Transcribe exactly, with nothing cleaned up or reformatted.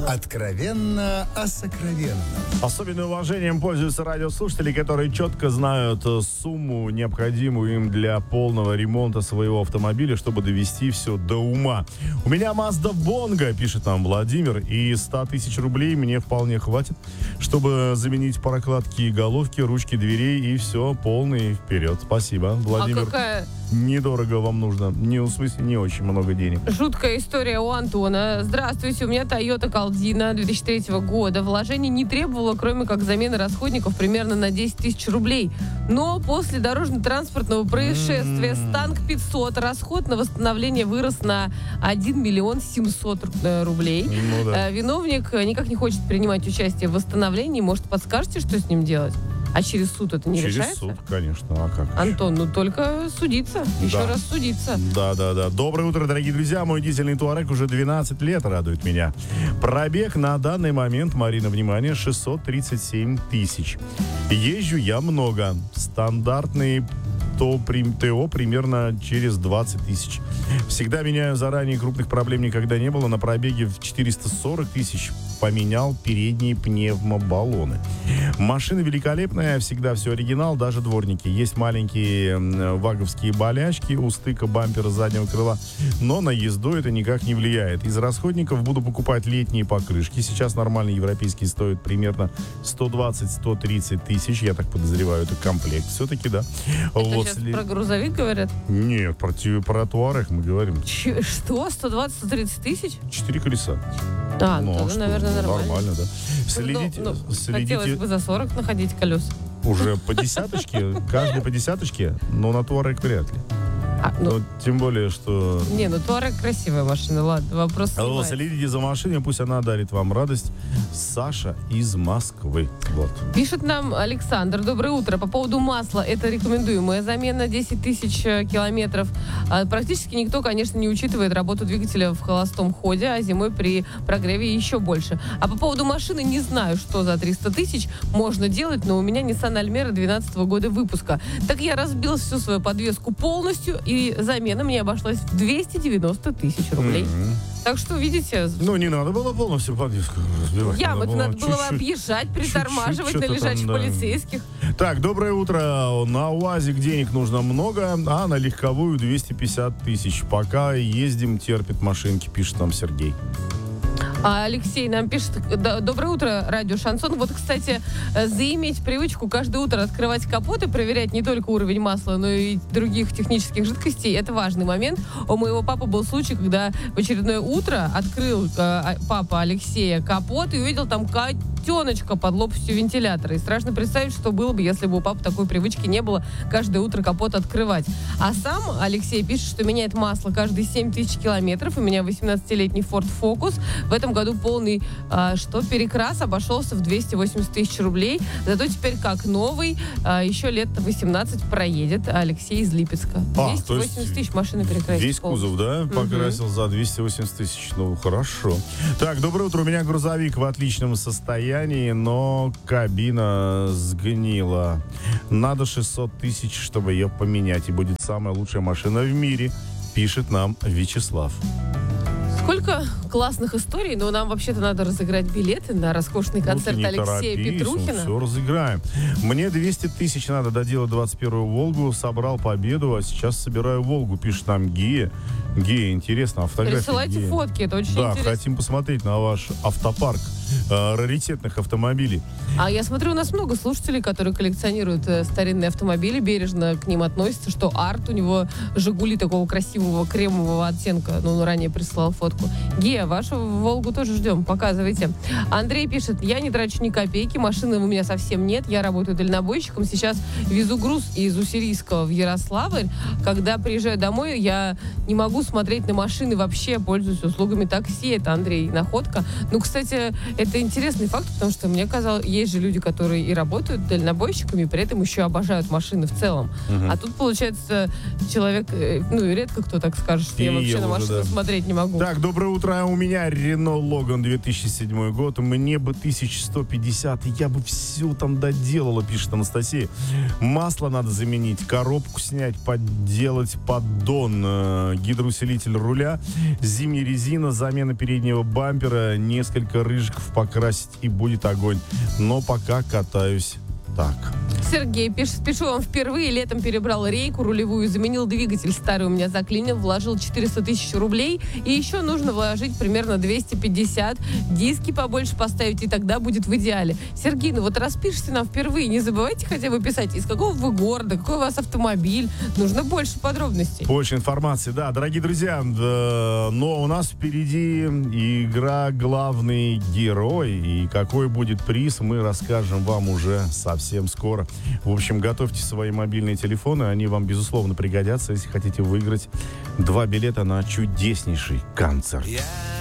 Откровенно о сокровенном. Особенным уважением пользуются радиослушатели, которые четко знают сумму, необходимую им для полного ремонта своего автомобиля, чтобы довести все до ума. У меня Mazda Bongo, пишет нам Владимир, и сто тысяч рублей мне вполне хватит, чтобы заменить прокладки и головки, ручки дверей и все, полный вперед. Спасибо, Владимир. А какая... Недорого вам нужно. Не, в смысле, не очень много денег. Жуткая история у Антона. Здравствуйте, у меня Toyota Caldina две тысячи третьего года. Вложений не требовало, кроме как замены расходников примерно на десять тысяч рублей. Но после дорожно-транспортного происшествия с Танк пятьсот расход на восстановление вырос на один миллион семьсот рублей. Ну, да. Виновник никак не хочет принимать участие в восстановлении. Может, подскажете, что с ним делать? А через суд это не через решается? Через суд, конечно. А как? Антон, ну только судиться. Еще да. раз судиться. Да, да, да. Доброе утро, дорогие друзья. Мой дизельный Туарек уже двенадцать лет радует меня. Пробег на данный момент, Марина, внимание, шестьсот тридцать семь тысяч. Езжу я много. Стандартный то ТО примерно через двадцать тысяч. Всегда меняю заранее, крупных проблем никогда не было. На пробеге в четыреста сорок тысяч поменял передние пневмобаллоны. Машина великолепная, всегда все оригинал, даже дворники. Есть маленькие ваговские болячки у стыка бампера заднего крыла, но на езду это никак не влияет. Из расходников буду покупать летние покрышки. Сейчас нормальные европейские стоят примерно сто двадцать - сто тридцать тысяч. Я так подозреваю, это комплект все-таки, да. Это вот. сейчас про грузовик говорят? Нет, про, про Туарек мы говорим. Ч- что? сто двадцать - сто тридцать тысяч? Четыре колеса. А, ну, тогда, что, наверное, нормально. Нормально, да. Следите, ну, ну, следите. Хотелось бы за сорок находить колес. Уже по десяточке, каждый по десяточке, но на Туарек вряд ли. А, ну, Но тем более, что... Не, ну Туарек красивая машина, ладно, вопрос снимается. Следите за машиной, пусть она дарит вам радость. Саша из Москвы. Вот. Пишет нам Александр. Доброе утро. По поводу масла. Это рекомендуемая замена десять тысяч километров. А, практически никто, конечно, не учитывает работу двигателя в холостом ходе, а зимой при прогреве еще больше. А по поводу машины не знаю, что за триста тысяч можно делать, но у меня Nissan Almera двенадцатого года выпуска. Так я разбил всю свою подвеску полностью, и замена мне обошлась в двести девяносто тысяч рублей. Mm-hmm. Так что, видите... Ну, не надо было полностью подвеску разбивать. Ямы надо, надо было чуть-чуть, объезжать, притормаживать на лежачих там, да. полицейских. Так, доброе утро. На УАЗик денег нужно много, а на легковую двести пятьдесят тысяч. Пока ездим, терпит машинки, пишет нам Сергей. А Алексей нам пишет: доброе утро, радио Шансон. Вот, кстати, заиметь привычку каждое утро открывать капот и проверять не только уровень масла, но и других технических жидкостей, это важный момент. У моего папы был случай, когда в очередное утро открыл э, папа Алексея капот и увидел там котеночка под лопастью вентилятора. И страшно представить, что было бы, если бы у папы такой привычки не было каждое утро капот открывать. А сам Алексей пишет, что меняет масло каждые семь тысяч километров. У меня восемнадцатилетний Ford Focus. В этом году полный, а, что перекрас обошелся в двести восемьдесят тысяч рублей. Зато теперь как новый, а, еще лет восемнадцать проедет. Алексей из Липецка. А, двести восемьдесят тысяч машины перекрасить. Весь кузов, да, покрасил угу. за двести восемьдесят тысяч. Ну, хорошо. Так, доброе утро. У меня грузовик в отличном состоянии, но кабина сгнила. Надо шестьсот тысяч, чтобы ее поменять. И будет самая лучшая машина в мире, пишет нам Вячеслав. Сколько классных историй, но нам вообще-то надо разыграть билеты на роскошный концерт ну, Алексея торопись, Петрухина. Все разыграем. Мне двести тысяч надо доделать двадцать первую Волгу, собрал победу, а сейчас собираю Волгу, пишет нам Гия. Гия, интересно, а фотографии Присылайте Гия? фотки, это очень да, интересно. Да, хотим посмотреть на ваш автопарк э, раритетных автомобилей. А я смотрю, у нас много слушателей, которые коллекционируют э, старинные автомобили, бережно к ним относятся, что арт у него Жигули такого красивого кремового оттенка. Ну, он ранее прислал фотку. Гия, вашу Волгу тоже ждем, показывайте. Андрей пишет: я не трачу ни копейки, машины у меня совсем нет, я работаю дальнобойщиком, сейчас везу груз из Уссурийского в Ярославль. Когда приезжаю домой, я не могу смотреть на машины вообще, пользуюсь услугами такси. Это Андрей Находка. Ну, кстати, Это интересный факт, потому что мне казалось, есть же люди, которые и работают дальнобойщиками, и при этом еще обожают машины в целом. Угу. А тут, получается, человек, ну, редко кто так скажет, что и я вообще я на машину уже, да. смотреть не могу. Так, доброе утро. У меня Renault Logan две тысячи седьмой год. Мне бы тысяча сто пятьдесят, и я бы все там доделала, пишет Анастасия. Масло надо заменить, коробку снять, подделать поддон, э, гидроусилитель руля, зимняя резина, замена переднего бампера, несколько рыжиков покрасить, и будет огонь. Но пока катаюсь так. Сергей пишет, пишу вам впервые, летом перебрал рейку рулевую, заменил двигатель старый, у меня заклинил, вложил четыреста тысяч рублей, и еще нужно вложить примерно двести пятьдесят, диски побольше поставить, и тогда будет в идеале. Сергей, ну вот распишите нам впервые, не забывайте хотя бы писать, из какого вы города, какой у вас автомобиль, нужно больше подробностей. Больше информации, да, дорогие друзья, да, но у нас впереди игра «Главный герой», и какой будет приз, мы расскажем вам уже совсем Совсем скоро. В общем, готовьте свои мобильные телефоны, они вам, безусловно, пригодятся, если хотите выиграть два билета на чудеснейший концерт. Yeah.